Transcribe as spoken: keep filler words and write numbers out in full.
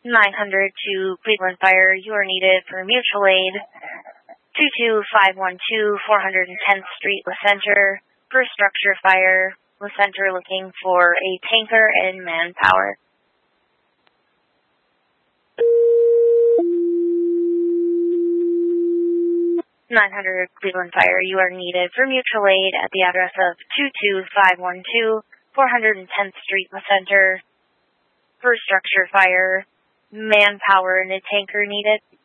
nine hundred to Cleveland Fire, you are needed for mutual aid. two two five one two, four hundred tenth Street, La Center, for structure fire. La Center looking for a tanker and manpower. nine hundred Cleveland Fire, you are needed for mutual aid at the address of two two five one two, four hundred tenth Street, La Center, for structure fire. Manpower and a tanker needed.